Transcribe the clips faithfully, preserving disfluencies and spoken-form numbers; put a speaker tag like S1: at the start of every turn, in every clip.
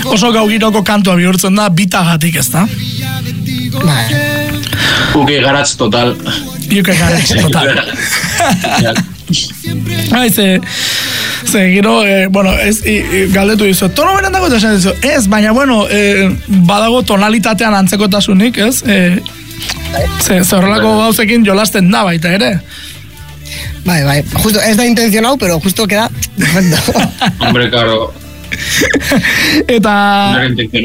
S1: oso gaugiroko kantua bihurtzen da, bitagatik, ez da?
S2: Uke garatz total.
S1: Uke garatz total. Bai, ze, ze, gero, eh, bueno, ez, i, i, galdetu dizu, tono beren dago eta esan dizu, ez, baina, bueno, eh, badago tonalitatean antzekotasunik, ez? Eh, ze, ze horrelako gauzekin jolasten da baita ere.
S3: Bai, bai, justo, ez da intencionado, pero justo queda perfecto.
S2: Hombre, claro.
S1: Eta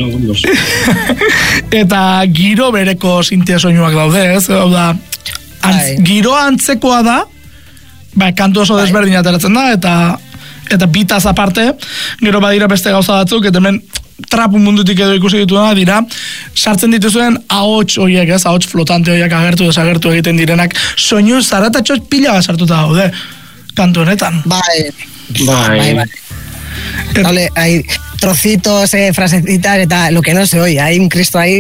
S1: eta giro bereko sintia soinuak daude, ez? Hau da, antz, giro antzekoa da, bai, kantu oso desberdin ateratzen da, eta eta bitaz aparte, gero badira beste gauza batzuk, eta hemen trapu mundutik edo ikusi dituna dira, sartzen dituzuen ahots horiek, ez, ahots flotante horiek agertu desagertu egiten direnak, soinu zaratatxo pila bat sartuta daude, kantu honetan.
S3: Bai,
S2: bai,
S3: bai, bai. Dale, hay trocitos, eh, frasecitas, eta lo que no se oye, hay un Cristo ahí.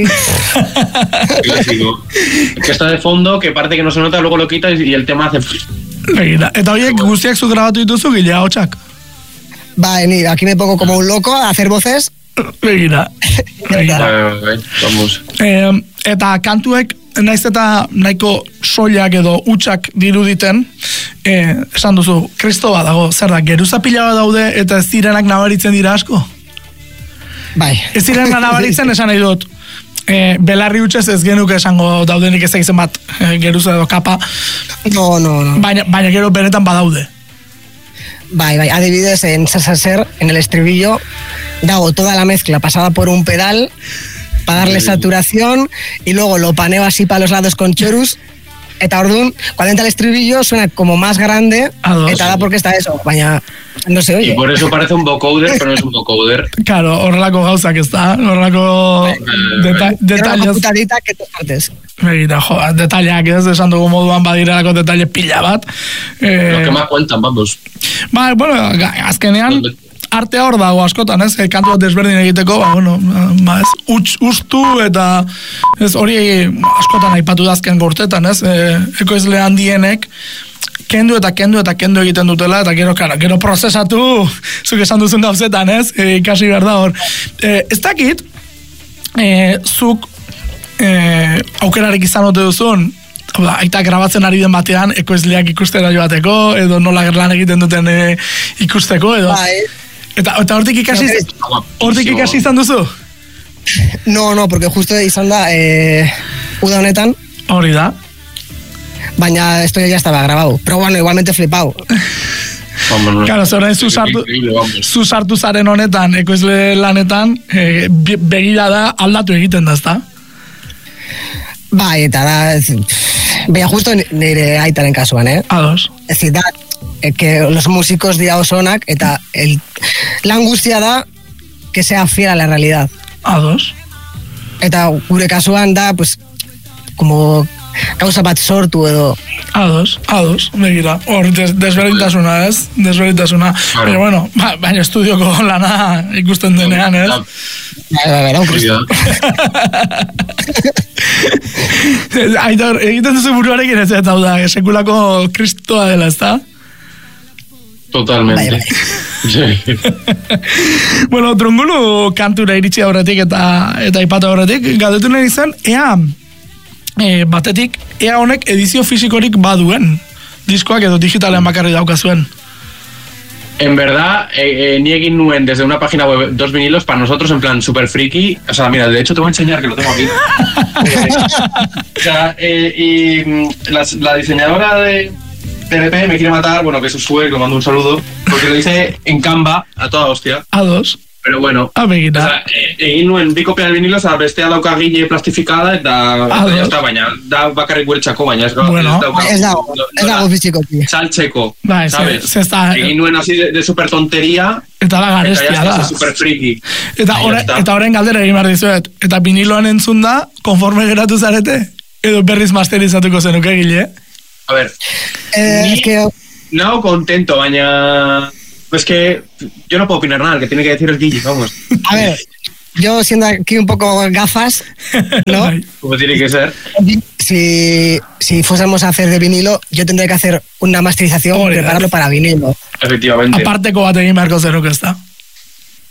S2: Clásico. Que está de fondo, que parece que no se nota, luego lo quitas y el tema hace...
S1: Begira, eta horiek guztiak zu grabatu dituzu gile ahotsak.
S3: Bai, ni, aquí me pongo como un loco a hacer voces.
S1: Begira.
S2: Begira. Vamos.
S1: Eh, eta kantuek, naiz eta nahiko soilak edo utxak diruditen, eh, esan duzu, Kristo bat dago, zer da, geruza pila bat daude eta ez direnak nabaritzen dira asko?
S3: Bai.
S1: Ez direnak nabaritzen esan nahi dut, eh, belarri utxez ez genuke esango daudenik ez egiten bat eh, geruza edo kapa.
S3: No, no, no.
S1: Baina, baina gero benetan badaude.
S3: Bai, bai, adibidez, en Sasaser, en el estribillo, dago toda la mezcla pasada por un pedal para darle saturación y luego lo paneo así para los lados con chorus. Eta orduan, cuando entra el estribillo suena como más grande, eta da porque está eso, baina no se oye.
S2: Y por eso parece un vocoder, pero no es un vocoder.
S1: Claro, horrelako gauzak ez da, horrelako deta- detalles.
S3: Una putadita que te partes.
S1: Begira, jo, detaileak ez, esan dugu moduan badirelako detaile pila bat.
S2: Eh, Lo que más cuentan, vamos.
S1: Ba, bueno, azkenean, arte hor dago askotan, ez, kantu bat desberdin egiteko, ba, bueno, ba, ez, utz, ustu eta ez hori askotan aipatu dazken gortetan, ez, e, ekoizle handienek, kendu eta kendu eta kendu egiten dutela, eta gero, kara, gero prozesatu, zuk esan duzun gauzetan, ez, e, ikasi behar da hor. E, ez dakit, e, zuk e, aukerarik izan ote duzun, aita grabatzen ari den batean, ekoizleak ikustera joateko, edo nola lan egiten duten e, ikusteko, edo...
S3: Bai.
S1: Eta, eta hortik ikasi, hortik ikasi izan duzu?
S3: No, no, porque justo izan da, eh, uda honetan.
S1: Hori da.
S3: Baina esto ya estaba grabado. Pero bueno, igualmente flipado.
S1: Claro, zora zu sartu, zu sartu zaren honetan, ekoizle lanetan, eh, begira da aldatu egiten da, ezta?
S3: Bai, eta da, baina justo nire aitaren kasuan, eh?
S1: Ados.
S3: Ez da, que los músicos dira osonak, eta el, la angustia da que sea fiel a la realidad.
S1: Ados.
S3: Eta gure kasuan da, pues, como gauza bat sortu edo.
S1: Ados, ados, begira. Hor, des, desberdintasuna, ez? Desberdintasuna. Claro. Pero bueno, ba, baina estudioko lana ikusten denean, ez?
S3: Bai, bai, bai, Cristo.
S1: Aitor, egiten duzu buruarekin ez eta hau da, sekulako kristoa dela, ez da?
S2: Totalmente.
S3: Bai, bai.
S1: Bueno, Trongulu kantura iritsi aurretik eta eta aipatu aurretik, galdetu nahi izan, ea e, batetik, ea honek edizio fisikorik baduen, diskoak edo digitalean bakarri daukazuen.
S2: En verdad, eh, eh, ni egin nuen desde una página web dos vinilos para nosotros en plan super friki. O sea, mira, de hecho te voy a enseñar que lo tengo aquí. eh, o sea, eh, y la, la diseñadora de T N P me quiere matar, bueno, que eso sube, que le mando un saludo, porque lo hice en Canva, a toda hostia.
S1: A dos.
S2: Pero bueno,
S1: a begira.
S2: O sea, egin nuen bi kopia vinilo, oza, bestea dauka gile plastifikada, eta ya está, baina, da bakarrik gueltxako, baina ez gau.
S3: Bueno, ez dago, ez dago fiziko.
S2: Saltxeko,
S1: bai,
S2: ¿sabes?
S1: Se, se está...
S2: Egin nuen así de, de super tontería,
S1: eta da garestia da.
S2: Eta super friki.
S1: Eta horren galdera egin behar dizuet, eta viniloan entzun da, konforme geratu zarete, edo berriz masterizatuko zenuke gile,
S2: A ver,
S3: eh,
S2: ni,
S3: es que...
S2: no contento, baina... Es que yo no puedo opinar nada, el que tiene que decir es Guille, vamos.
S3: A ver, yo siendo aquí un poco gafas, ¿no?
S2: Como tiene que ser.
S3: Si, si fuésemos a hacer de vinilo, yo tendría que hacer una masterización y prepararlo para vinilo.
S2: Efectivamente.
S1: Aparteko bat egin beharko zenuke, ez da?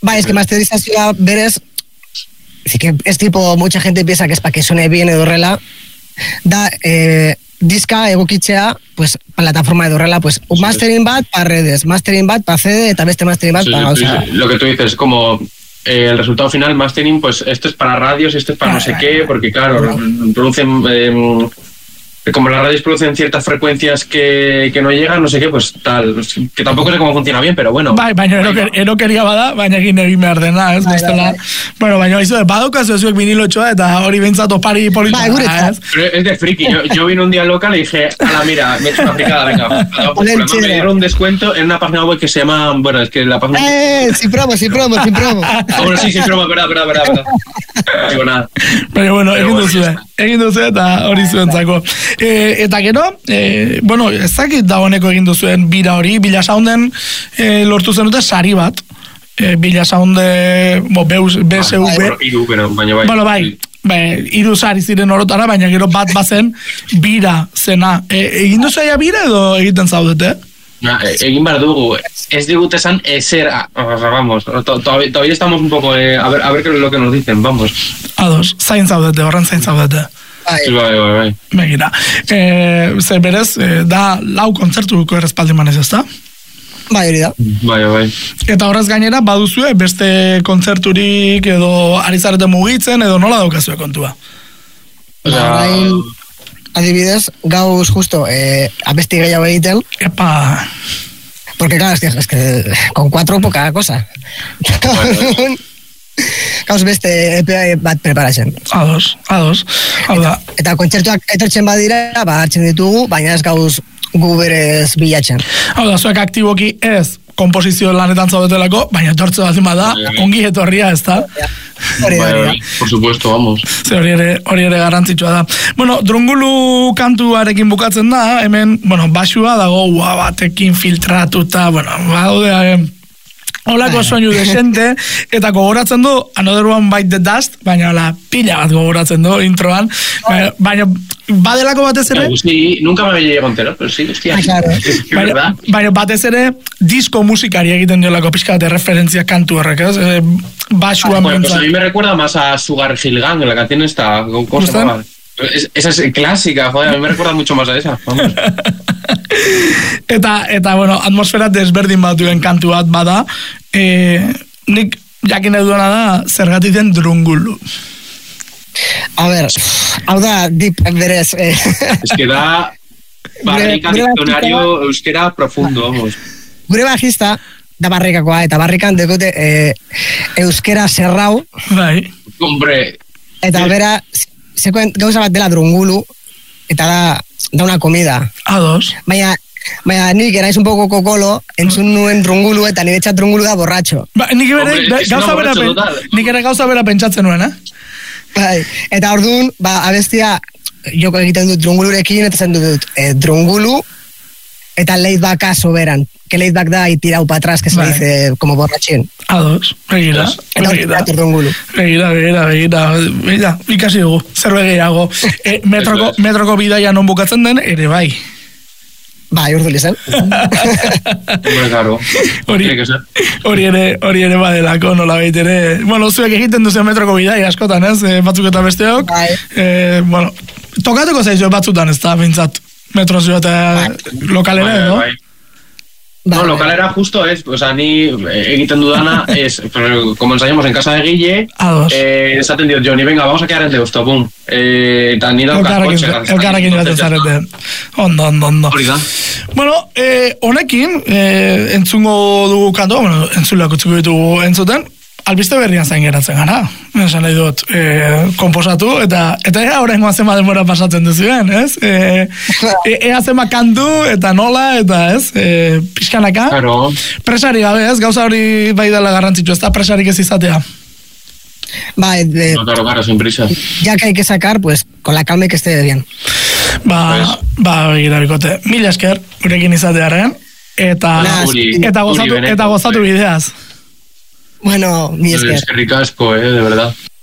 S3: Bai, es que masterizazioa berez, es que es tipo, mucha gente piensa que es para que suene bien edo horrela, da, eh, diska egokitzea, pues, plataforma edo horrela, pues, un mastering bat para redes, mastering bat para C D, eta beste mastering bat
S2: sí,
S3: para...
S2: Sí,
S3: o sea,
S2: lo que tú dices, es como eh, el resultado final, mastering, pues esto es para radios, esto es para no sé qué, porque claro, producen... Eh, como las radios producen ciertas frecuencias que, que no llegan, no sé qué, pues tal, que tampoco sé cómo funciona bien, pero bueno.
S1: Bai, baina erokeria bada, baina egin egin behar dena, ez,
S3: bai,
S1: bestela.
S3: bai.
S1: Bueno, baina izo, badaukazu zuek vinilotxoa eta hori bintzat opari polita.
S3: Bai, guretzat.
S1: ez?
S2: Pero es de friki, yo, yo vine un día local y dije, ala, mira, me he hecho una fricada, venga. Además, me dieron un descuento en una página web que se llama, bueno, es que la página...
S3: Eh, sin promo, sin promo, sin promo.
S2: Ah, bueno, sí, sin broma, verdad, verdad, verdad, verdad. No digo nada.
S1: Baina, bueno,
S2: Pero
S1: egin
S2: bueno,
S1: duzu,
S2: ya está.
S1: egin duzu eta hori zuentzako. E, eta gero, e, bueno, ez dakit dagoeneko egin duzuen bira hori, Bila Sounden e, lortu zenute sari bat. E, Bila Sounde, bo, B S V.
S2: Bueno, hiru, pero, baina bai.
S1: Bueno, bai, bai, hiru sari ziren orotara, baina gero bat bazen bira zena. E, egin duzu aia bira edo egiten zaudete?
S2: Na, egin behar dugu, ez digut esan ezer, ah, vamos, to, todavía, todavía estamos un poco, eh, a ver, a ver qué es lo que nos dicen, vamos.
S1: Ados, zain zaudete, horren zain zaudete.
S2: Sí, bai, bai, bai.
S1: Begira. E, zer berez, e, da lau kontzertuko errespaldi manez, ezta?
S3: Bai, hori da.
S2: Bai, bai.
S1: Eta horrez gainera, baduzue beste kontzerturik edo ari zarete mugitzen edo nola daukazue kontua?
S2: Osea,
S3: Orain, adibidez, gauz justo eh, abesti gehiago egiten,
S1: Epa,
S3: porque claro, es que, es que con cuatro poca cosa. Gauz beste E P bat preparatzen.
S1: ados, ados. Hau da,
S3: Eta kontzertuak etortzen badira, ba hartzen ditugu, baina ez gauz gu berez bilatzen.
S1: hau da, zuek aktiboki ez komposizio lanetan zaudetelako, baina etortze bat da,
S2: Bai, bai.
S1: ongi etorria, ez da?
S3: Hori da,
S2: bai,
S3: hori da.
S2: bai, por supuesto, vamos.
S1: Ze hori ere, hori ere garrantzitsua da. Bueno, Drungulu kantuarekin bukatzen da, hemen, bueno, basua dago ua batekin filtratuta, bueno, badaude, eh, holako soinu desente, eta gogoratzen du Another One Bite the Dust, baina la pila bat gogoratzen du introan, baina, baina badelako batez ere,
S2: Claro, sí, nunca me llegado entero, pero sí, hostia.
S3: Ah, claro.
S2: Es que
S1: baina,
S2: verdad.
S1: baina batez ere disko musikari egiten diolako pixka bat referentzia kantu horrek, ez? E, basuan
S2: Bueno, pues a
S1: bentzat.
S2: mí me recuerda más a Sugar Hill Gang, la canción esta, ¿cómo se
S1: ¿Gustan?
S2: llama? Es, esa es clásica, joder, a mí me recuerda mucho más a esa, vamos.
S1: eta, eta, bueno, atmosfera desberdin batuen kantu bat bada, e, nik jakin nahi duena da zergatik den Drungulu.
S3: A ver, hau da, dip berez. Eh.
S2: Es que da barrica
S3: Gure- gure
S2: diccionario euskera profundo, vamos.
S3: Gure bajista, da barrikakoa, eta barrikan dekote eh, euskera zerrau,
S1: Bai,
S2: Hombre,
S3: eta bera, sekuen gauza bat dela Drungulu, eta da, da una comida.
S1: ados.
S3: Baina, baina nik eraiz un poco kokolo, entzun nuen Drungulu, eta nire txat Drungulu da borratxo.
S1: Ba, nik ere,
S2: Hombre,
S1: be-
S2: es una
S1: gauza bera,
S2: borratxo
S1: pen-
S2: total.
S1: nik ere gauza bera pentsatzen nuen, eh?
S3: Bai, eta orduan, ba, abestia, joko egiten dut Drungulurekin, eta zen dut, eh, Drungulu, eta laid backa soberan, que laid back da y tirau pa atrás, que se
S1: Bai.
S3: dice como borratxin.
S1: Ados, begira,
S3: Eta hori
S1: begira.
S3: dator Drungulu.
S1: Begira, begira, begira, begira, ikasi dugu, zerbait gehiago. E, metroko,
S2: Eso es.
S1: metroko bidaia non bukatzen den, ere bai.
S3: Bai, urdu lizen.
S2: hombre, claro.
S1: Hori,
S2: Tiene que ser.
S1: hori ere, hori ere badelako, nola ere. Bueno, zuek egiten duzen metroko bidai askotan, ez? E, batzuk eta besteok.
S3: Bai.
S1: E, bueno, tokatuko zaizu batzutan, ez da, bintzat. Metrozio eta lokalera,
S2: Bai,
S1: edo?
S2: bai.
S3: Bai,
S2: No,
S3: bai.
S2: lokalera justo es, o sea, ni eh, egiten dudana es, pero como ensayamos en casa de Guille,
S1: Ados.
S2: eh, esaten diot Johnny, venga, vamos a quedar en Deusto, pum. Eh, eta ni daukat
S1: Elkarrekin,
S2: kotxe,
S1: elkarrekin
S2: entonces
S1: joaten
S2: ya está.
S1: zarete. Ondo, ondo, ondo.
S2: Hori da.
S1: Bueno, eh, honekin, eh, entzungo dugu kantua, bueno, entzuleak utzuko ditugu entzuten, albiste berrian zain geratzen gara. Esan nahi dut, eh, komposatu, eta eta ea horrengoan zema denbora pasatzen duzuen, ez? Eh, e, ea zema kantu, eta nola, eta ez? Eh, pixkanaka.
S2: Claro.
S1: Presari gabe, ez? Gauza hori bai dela garrantzitsu, ez da presarik ez izatea.
S3: Bai, de,
S2: No, claro, claro, sin prisa.
S3: ya que hay que sacar, pues con la calma y que esté bien.
S1: Ba,
S2: Pues.
S1: ba, begira bikote. Mila esker, gurekin izatearen, eta,
S3: Nah,
S2: Uri,
S1: eta gozatu,
S2: Uri Beneto,
S1: eta gozatu
S2: bai.
S1: bideaz.
S3: Bueno, mi esker.
S2: Es que ricasco, eh, de verdad.